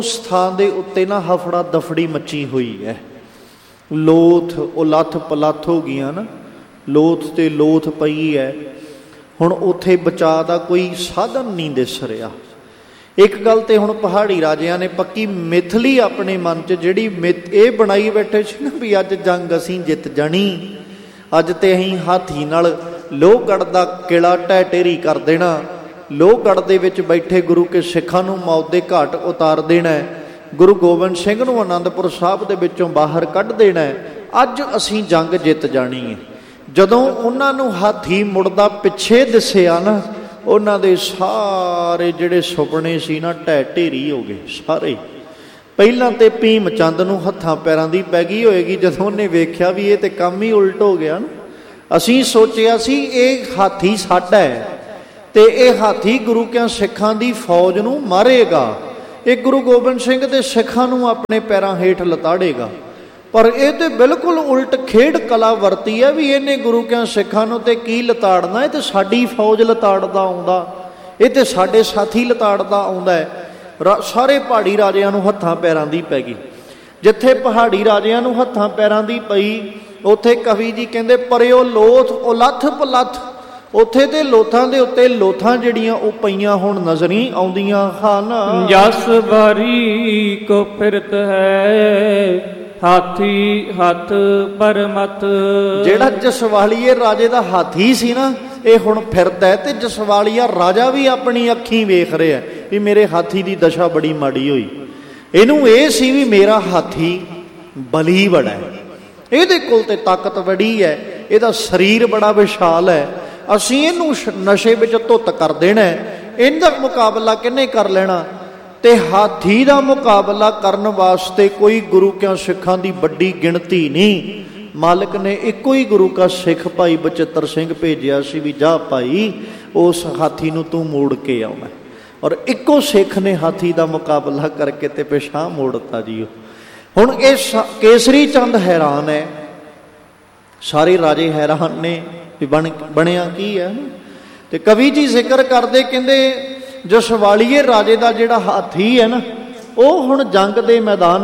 ਉਸ ਥਾਂ ਦੇ ਉੱਤੇ ਨਾ ਹਫੜਾ ਦਫੜੀ ਮੱਚੀ ਹੋਈ ਹੈ। ਲੋਥ ਉਲੱਥ ਪਲੱਥ ਹੋ ਗਈਆਂ ਨਾ, ਲੋਥ ਤੇ ਲੋਥ ਪਈ ਹੈ। ਹੁਣ ਉੱਥੇ ਬਚਾਅ ਦਾ ਕੋਈ ਸਾਧਨ ਨਹੀਂ ਦਿਸ ਰਿਹਾ। ਇੱਕ ਗੱਲ ਤੇ ਹੁਣ ਪਹਾੜੀ ਰਾਜਿਆਂ ਨੇ ਪੱਕੀ ਮਿੱਥ ਲਈ ਆਪਣੇ ਮਨ 'ਚ, ਜਿਹੜੀ ਮਿੱਥ ਇਹ ਬਣਾਈ ਬੈਠੇ ਸੀ ਨਾ ਵੀ ਅੱਜ ਜੰਗ ਅਸੀਂ ਜਿੱਤ ਜਾਣੀ, ਅੱਜ ਤੇ ਅਸੀਂ ਹਾਥੀ ਨਾਲ ਲੋਹਗੜ੍ਹ ਦਾ ਕਿਲ੍ਹਾ ਢਹਿ ਢੇਰੀ ਕਰ ਦੇਣਾ, ਲੋਹਗੜ੍ਹ ਦੇ ਵਿੱਚ ਬੈਠੇ ਗੁਰੂ ਕੇ ਸਿੱਖਾਂ ਨੂੰ ਮੌਤ ਦੇ ਘਾਟ ਉਤਾਰ ਦੇਣਾ, ਗੁਰੂ ਗੋਬਿੰਦ ਸਿੰਘ ਨੂੰ ਅਨੰਦਪੁਰ ਸਾਹਿਬ ਦੇ ਵਿੱਚੋਂ ਬਾਹਰ ਕੱਢ ਦੇਣਾ, ਅੱਜ ਅਸੀਂ ਜੰਗ ਜਿੱਤ ਜਾਣੀ ਹੈ। ਜਦੋਂ ਉਹਨਾਂ ਨੂੰ ਹਾਥੀ ਮੁੜਦਾ ਪਿੱਛੇ ਦਿਸਿਆ ਨਾ, ਉਹਨਾਂ ਦੇ ਸਾਰੇ ਜਿਹੜੇ ਸੁਪਨੇ ਸੀ ਨਾ ਢਹਿ ਢੇਰੀ ਹੋ ਗਏ ਸਾਰੇ। ਪਹਿਲਾਂ ਤੇ ਭੀਮ ਚੰਦ ਨੂੰ ਹੱਥਾਂ ਪੈਰਾਂ ਦੀ ਪੈ ਗਈ ਹੋਏਗੀ ਜਦੋਂ ਉਹਨੇ ਵੇਖਿਆ ਵੀ ਇਹ ਤੇ ਕੰਮ ਹੀ ਉਲਟ ਹੋ ਗਿਆ ਨਾ। ਅਸੀਂ ਸੋਚਿਆ ਸੀ ਇਹ ਹਾਥੀ ਸਾਡਾ ਹੈ ਤੇ ਇਹ ਹਾਥੀ ਗੁਰੂ ਕਿਆਂ ਸਿੱਖਾਂ ਦੀ ਫੌਜ ਨੂੰ ਮਾਰੇਗਾ, ਇਹ ਗੁਰੂ ਗੋਬਿੰਦ ਸਿੰਘ ਦੇ ਸਿੱਖਾਂ ਨੂੰ ਆਪਣੇ ਪੈਰਾਂ ਹੇਠ ਲਤਾੜੇਗਾ। ਪਰ ਇਹ ਤੇ ਬਿਲਕੁਲ ਉਲਟ ਖੇਡ ਕਲਾ ਵਰਤੀ ਹੈ ਵੀ ਇਹਨੇ ਗੁਰੂ ਕਿਆਂ ਸਿੱਖਾਂ ਨੂੰ ਤੇ ਕੀ ਲਤਾੜਨਾ, ਇਹ ਤੇ ਸਾਡੀ ਫੌਜ ਲਤਾੜਦਾ ਆਉਂਦਾ, ਇਹ ਤੇ ਸਾਡੇ ਸਾਥੀ ਲਤਾੜਦਾ ਆਉਂਦਾ ਹੈ। ਸਾਰੇ ਪਹਾੜੀ ਰਾਜਿਆਂ ਨੂੰ ਹੱਥਾਂ ਪੈਰਾਂ ਦੀ ਪੈ ਗਈ। ਜਿੱਥੇ ਪਹਾੜੀ ਰਾਜਿਆਂ ਨੂੰ ਹੱਥਾਂ ਪੈਰਾਂ ਦੀ ਪਈ, ਉੱਥੇ ਕਵੀ ਜੀ ਕਹਿੰਦੇ ਪਰਿਓ ਲੋਥ ਉਲੱਥ ਪਲੱਥ, ਉੱਥੇ ਤੇ ਲੋਥਾਂ ਦੇ ਉੱਤੇ ਲੋਥਾਂ ਜਿਹੜੀਆਂ ਉਹ ਪਈਆਂ ਹੁਣ ਨਜ਼ਰ ਨਹੀਂ ਆਉਂਦੀਆਂ ਹਨ। ਜਸ ਭਰੀ ਕੋ ਫਿਰਤ ਹੈ ਹਾਥੀ ਹੱਥ ਪਰਮਤ। ਜਿਹੜਾ ਜਸਵਾਲੀਏ ਰਾਜੇ ਦਾ ਹਾਥੀ ਸੀ ਨਾ, ਇਹ ਹੁਣ ਫਿਰਦਾ ਹੈ ਤੇ ਜਸਵਾਲੀਆ ਰਾਜਾ ਵੀ ਆਪਣੀ ਅੱਖੀਂ ਵੇਖ ਰਿਹਾ ਵੀ ਮੇਰੇ ਹਾਥੀ ਦੀ ਦਸ਼ਾ ਬੜੀ ਮਾੜੀ ਹੋਈ। ਇਹਨੂੰ ਇਹ ਸੀ ਵੀ ਮੇਰਾ ਹਾਥੀ ਬਲੀ ਬੜਾ ਹੈ, ਇਹਦੇ ਕੋਲ ਤੇ ਤਾਕਤ ਬੜੀ ਹੈ, ਇਹਦਾ ਸਰੀਰ ਬੜਾ ਵਿਸ਼ਾਲ ਹੈ, ਅਸੀਂ ਇਹਨੂੰ ਨਸ਼ੇ ਵਿੱਚ ਧੁੱਤ ਕਰ ਦੇਣਾ, ਇਹਦਾ ਮੁਕਾਬਲਾ ਕਿਹਨੇ ਕਰ ਲੈਣਾ। ਤੇ ਹਾਥੀ ਦਾ ਮੁਕਾਬਲਾ ਕਰਨ ਵਾਸਤੇ ਕੋਈ ਗੁਰੂ ਕਿਆਂ ਸਿੱਖਾਂ ਦੀ ਵੱਡੀ ਗਿਣਤੀ ਨਹੀਂ, ਮਾਲਕ ਨੇ ਇੱਕੋ ਹੀ ਗੁਰੂ ਕਾ ਸਿੱਖ ਭਾਈ ਬਚਿੱਤਰ ਸਿੰਘ ਭੇਜਿਆ ਸੀ ਵੀ ਜਾ ਭਾਈ ਉਸ ਹਾਥੀ ਨੂੰ ਤੂੰ ਮੋੜ ਕੇ ਆਉਣਾ। ਔਰ ਇੱਕੋ ਸਿੱਖ ਨੇ ਹਾਥੀ ਦਾ ਮੁਕਾਬਲਾ ਕਰਕੇ ਤੇ ਪਿਛਾਂਹ ਮੋੜਤਾ ਜੀ। ਹੁਣ ਇਹ ਕੇਸਰੀ ਚੰਦ ਹੈਰਾਨ ਹੈ, ਸਾਰੇ ਰਾਜੇ ਹੈਰਾਨ ਨੇ ਵੀ ਬਣਿਆ ਕੀ ਹੈ। ਤੇ ਕਵੀ ਜੀ ਜ਼ਿਕਰ ਕਰਦੇ ਕਹਿੰਦੇ ਜਸਵਾਲੀਏ ਰਾਜੇ ਦਾ ਜਿਹੜਾ ਹਾਥੀ ਹੈ ਨਾ, ਉਹ ਹੁਣ ਜੰਗ ਦੇ ਮੈਦਾਨ